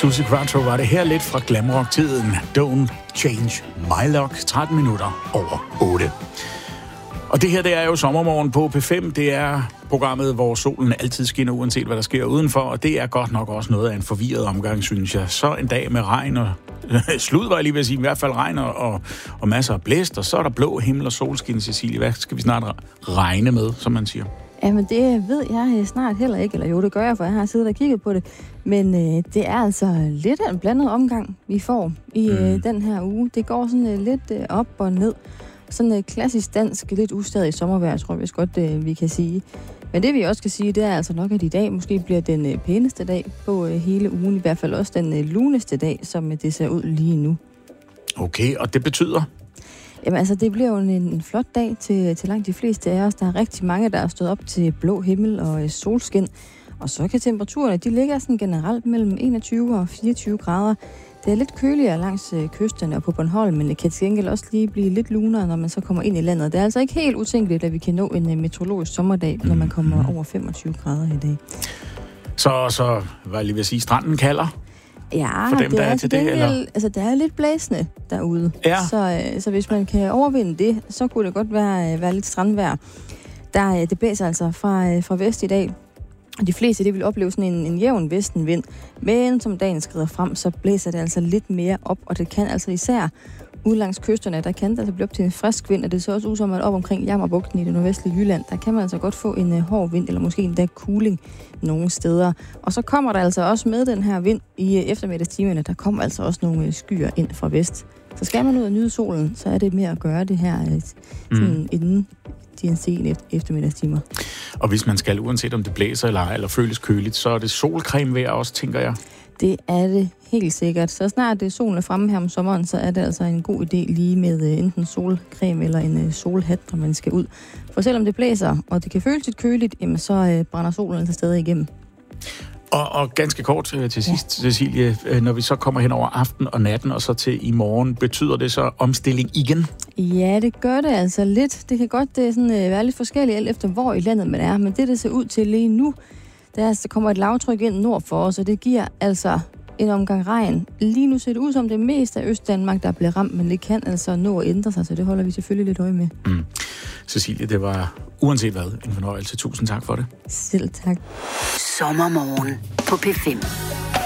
Suzi Quatro var det her lidt fra glamrock-tiden. Don't Change My Luck, 13 minutter over 8. Og det her, det er jo sommermorgen på P5. Det er programmet, hvor solen altid skinner, uanset hvad der sker udenfor. Og det er godt nok også noget af en forvirret omgang, synes jeg. Så en dag med regn og slud, var jeg lige ved at sige, i hvert fald regn og masser af blæst. Og så er der blå himmel og solskin, Cecilie. Hvad skal vi snart regne med, som man siger? Jamen, det ved jeg snart heller ikke. Eller jo, det gør jeg, for jeg har siddet og kigget på det. Men det er altså lidt af en blandet omgang, vi får i den her uge. Det går sådan lidt op og ned. Sådan klassisk dansk, lidt ustadig sommervejr, tror jeg godt, vi kan sige. Men det vi også kan sige, det er altså nok, at i dag måske bliver den pæneste dag på hele ugen. I hvert fald også den luneste dag, som det ser ud lige nu. Okay, og det betyder? Jamen altså, det bliver jo en flot dag til langt de fleste af os. Der er rigtig mange, der er stået op til blå himmel og solskin. Og så kan temperaturerne, de ligger sådan generelt mellem 21 og 24 grader. Det er lidt køligere langs kysterne og på Bornholm, men det kan til gengæld også lige blive lidt lunere, når man så kommer ind i landet. Det er altså ikke helt utænkeligt, at vi kan nå en meteorologisk sommerdag, når man kommer over 25 grader i dag. Så var jeg lige ved at sige, stranden kalder? Ja, for dem, det der er til det, eller? Altså, det er lidt blæsende derude. Ja. Så hvis man kan overvinde det, så kunne det godt være lidt strandvejr. Det blæser altså fra vest i dag. Og de fleste, det vil opleve sådan en jævn vestenvind. Men som dagen skrider frem, så blæser det altså lidt mere op. Og det kan altså især ude langs kysterne, der kan det altså blive op til en frisk vind. Og det ser også ud som, at op omkring Jammerbugten i det nordvestlige Jylland, der kan man altså godt få en hård vind, eller måske endda cooling nogle steder. Og så kommer der altså også med den her vind i eftermiddagstimerne, der kommer altså også nogle skyer ind fra vest. Så skal man ud og nyde solen, så er det med at gøre det her sådan inden de sene eftermiddagstimer. Og hvis man skal, uanset om det blæser eller føles køligt, så er det solcreme værd også, tænker jeg. Det er det helt sikkert. Så snart solen er fremme her om sommeren, så er det altså en god idé lige med enten solcreme eller en solhat, når man skal ud. For selvom det blæser, og det kan føles lidt køligt, jamen så brænder solen altså stadig igennem. Og ganske kort til sidst, Cecilie, når vi så kommer hen over aften og natten, og så til i morgen, betyder det så omstilling igen? Ja, det gør det altså lidt. Det kan godt sådan, være lidt forskelligt alt efter, hvor i landet man er. Men det ser ud til lige nu, der kommer et lavtryk ind nord for os, og det giver altså en omgang regn. Lige nu ser det ud som det meste af Østdanmark, der bliver ramt, men det kan altså nå at ændre sig, så det holder vi selvfølgelig lidt øje med. Cecilie, det var uanset hvad en fornøjelse. Tusind tak for det. Selv tak. Sommermorgen på P5.